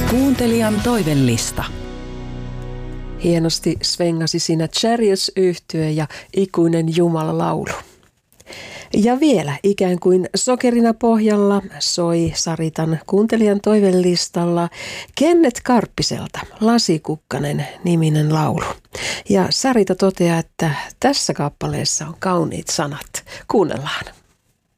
Kuuntelijan toivellista. Hienosti svengasi siinä Chariots-yhtye ja Ikuinen Jumala laulu. Ja vielä ikään kuin sokerina pohjalla soi Saritan kuuntelijan toivellistalla Kenneth Karppiselta Lasikukkanen niminen laulu. Ja Sarita toteaa, että tässä kappaleessa on kauniit sanat. Kuunnellaan.